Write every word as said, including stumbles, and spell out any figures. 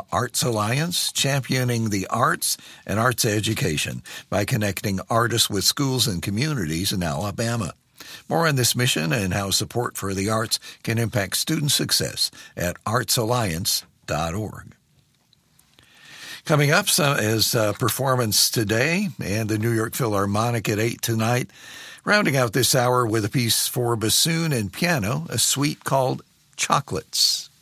Arts Alliance, championing the arts and arts education by connecting artists with schools and communities in Alabama. More on this mission and how support for the arts can impact student success at arts alliance dot org. Coming up is a performance today and the New York Philharmonic at eight tonight. Rounding out this hour with a piece for bassoon and piano, a suite called Chocolates.